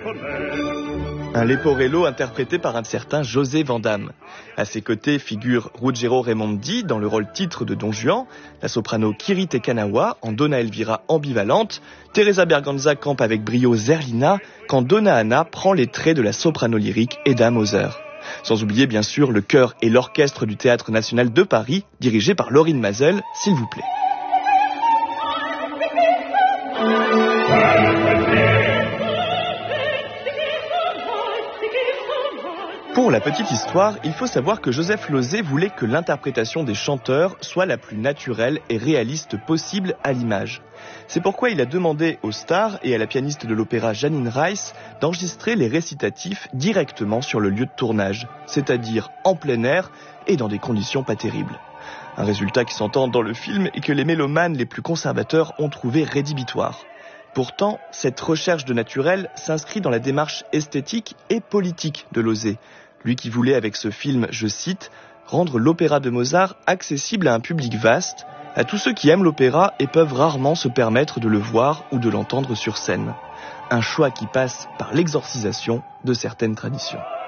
Un Leporello interprété par un certain José Van Damme. À ses côtés figure Ruggero Raimondi dans le rôle titre de Don Juan, la soprano Kiri Te Kanawa en Donna Elvira ambivalente, Teresa Berganza campe avec brio Zerlina, quand Donna Anna prend les traits de la soprano lyrique Eda Moser. Sans oublier bien sûr le chœur et l'orchestre du Théâtre National de Paris, dirigé par Laurine Mazel, s'il vous plaît. Pour la petite histoire, il faut savoir que Joseph Losey voulait que l'interprétation des chanteurs soit la plus naturelle et réaliste possible à l'image. C'est pourquoi il a demandé aux stars et à la pianiste de l'opéra Janine Rice d'enregistrer les récitatifs directement sur le lieu de tournage, c'est-à-dire en plein air et dans des conditions pas terribles. Un résultat qui s'entend dans le film et que les mélomanes les plus conservateurs ont trouvé rédhibitoire. Pourtant, cette recherche de naturel s'inscrit dans la démarche esthétique et politique de Losey. Lui qui voulait avec ce film, je cite, « rendre l'opéra de Mozart accessible à un public vaste, à tous ceux qui aiment l'opéra et peuvent rarement se permettre de le voir ou de l'entendre sur scène. » Un choix qui passe par l'exorcisation de certaines traditions.